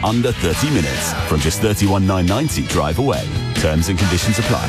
under 30 minutes from just $31,990 drive away. Terms and conditions apply.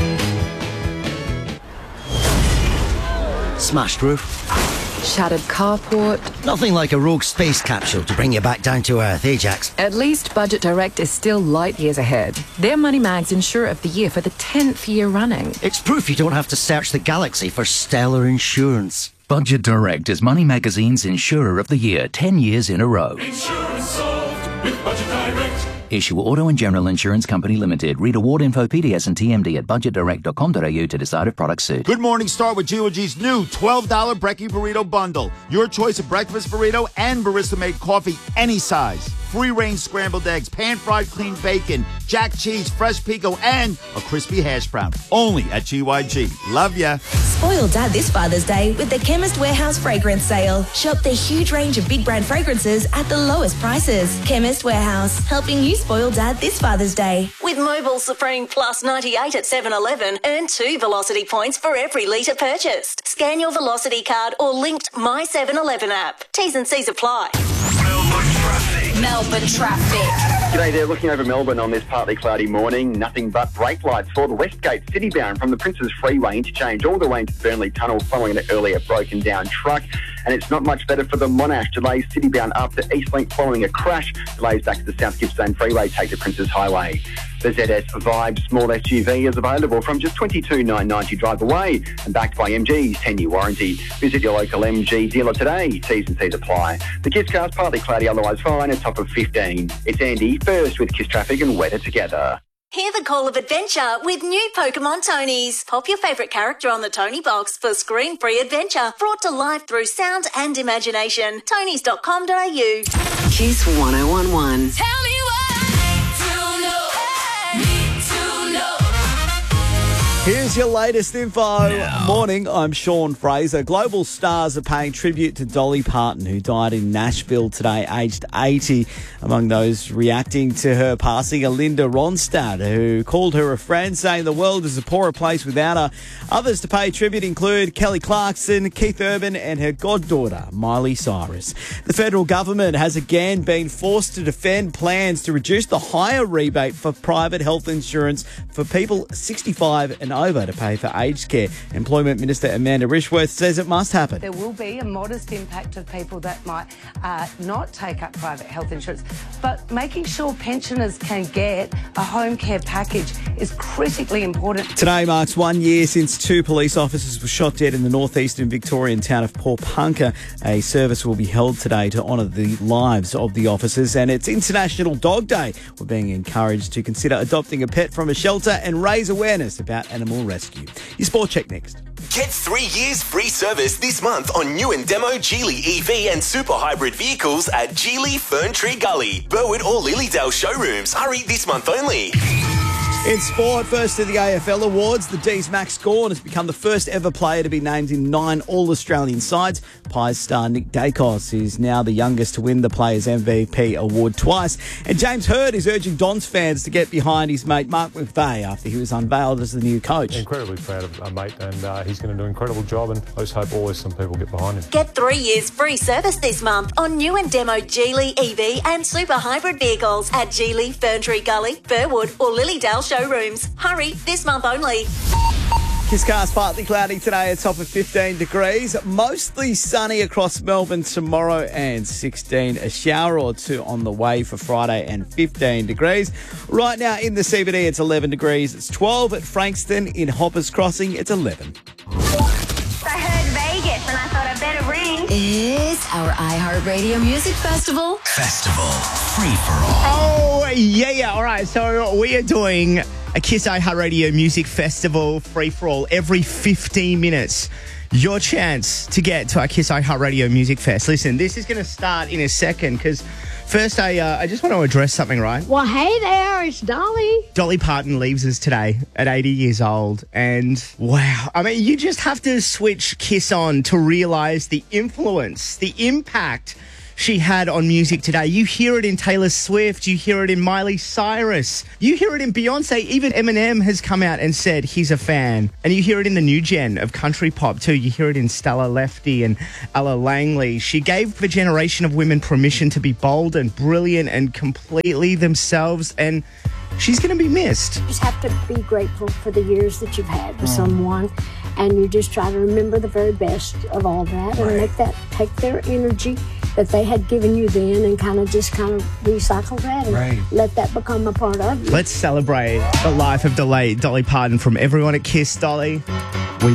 Smashed roof. Shattered carport. Nothing like a rogue space capsule to bring you back down to earth, Ajax. At least Budget Direct is still light years ahead. They're Money Mag's Insurer of the Year for the 10th year running. It's proof you don't have to search the galaxy for stellar insurance. Budget Direct is Money Magazine's Insurer of the Year 10 years in a row. Insurance solved with Budget Direct. Issue Auto and General Insurance Company Limited. Read award info, PDS and TMD at budgetdirect.com.au to decide if products suit. Good morning, start with GOG's new $12 Brekkie Burrito Bundle. Your choice of breakfast burrito and barista-made coffee, any size. Free-range scrambled eggs, pan-fried clean bacon, jack cheese, fresh pico, and a crispy hash brown. Only at GYG. Love ya. Spoil Dad this Father's Day with the Chemist Warehouse Fragrance Sale. Shop the huge range of big brand fragrances at the lowest prices. Chemist Warehouse, helping you spoil Dad this Father's Day. With Mobile Supreme Plus 98 at 7-Eleven, earn 2 Velocity points for every litre purchased. Scan your Velocity card or linked My 7-Eleven app. T's and C's apply. Melbourne traffic. G'day there, looking over Melbourne on this partly cloudy morning. Nothing but brake lights for the Westgate City-bound from the Princes Freeway interchange all the way into Burnley Tunnel following an earlier broken down truck. And it's not much better for the Monash. Delays City-bound up to Eastlink following a crash. Delays back to the South Gippsland Freeway take the Princes Highway. The ZS Vibe small SUV is available from just $22,990 drive away and backed by MG's 10-year warranty. Visit your local MG dealer today. T's and C's apply. The Kiss car's partly cloudy, otherwise fine, at top of 15. It's Andy, first with Kiss Traffic and weather together. Hear the call of adventure with new Pokemon Tonys. Pop your favourite character on the Tony box for screen-free adventure brought to life through sound and imagination. Tonys.com.au. Kiss 1011. Tell me what to know. Need to know. Here's your latest info. Morning, I'm Sean Fraser. Global stars are paying tribute to Dolly Parton, who died in Nashville today, aged 80. Among those reacting to her passing are Linda Ronstadt, who called her a friend, saying the world is a poorer place without her. Others to pay tribute include Kelly Clarkson, Keith Urban and her goddaughter, Miley Cyrus. The federal government has again been forced to defend plans to reduce the higher rebate for private health insurance for people 65 and over to pay for aged care. Employment Minister Amanda Rishworth says it must happen. There will be a modest impact of people that might not take up private health insurance, but making sure pensioners can get a home care package is critically important. Today marks 1 year since 2 police officers were shot dead in the northeastern Victorian town of Pawnpukka. A service will be held today to honour the lives of the officers, and it's International Dog Day. We're being encouraged to consider adopting a pet from a shelter and raise awareness about animal rescue. Your sport check next. Get 3 years free service this month on new and demo Geely EV and super hybrid vehicles at Geely Ferntree Gully, Burwood or Lilydale showrooms. Hurry, this month only. In sport, first to the AFL Awards, the D's Max Gawn has become the first ever player to be named in 9 All-Australian sides. Pies star Nick Dacos is now the youngest to win the Players' MVP award twice. And James Hird is urging Dons fans to get behind his mate Mark McVeigh after he was unveiled as the new coach. Incredibly proud of our mate, and he's going to do an incredible job, and I just hope always some people get behind him. Get 3 years free service this month on new and demo Geely EV and super hybrid vehicles at Geely Ferntree Gully, Burwood or Lilydale showrooms. Hurry, this month only. Kiss cars partly cloudy today at top of 15 degrees. Mostly sunny across Melbourne tomorrow and 16. A shower or two on the way for Friday and 15 degrees. Right now in the CBD it's 11 degrees. It's 12 at Frankston. In Hoppers Crossing it's 11. I heard Vegas and I thought I'd better ring. It's our iHeartRadio Music Festival. Festival free for all. Oh, yeah. All right, so we are doing a Kiss iHeartRadio Music Festival free for all every 15 minutes. Your chance to get to our Kiss iHeartRadio Music Fest. Listen, this is going to start in a second because first I just want to address something, right? Well, hey there, it's Dolly. Dolly Parton leaves us today at 80 years old. And wow, I mean, you just have to switch Kiss on to realise the influence, the impact she had on music today. You hear it in Taylor Swift. You hear it in Miley Cyrus. You hear it in Beyonce. Even Eminem has come out and said he's a fan. And you hear it in the new gen of country pop too. You hear it in Stella Lefty and Ella Langley. She gave the generation of women permission to be bold and brilliant and completely themselves. And she's going to be missed. You just have to be grateful for the years that you've had with someone, and you just try to remember the very best of all that and take their energy that they had given you then and kind of recycle that and let that become a part of you. Let's celebrate the life of Dolly Parton from everyone at Kiss, Dolly.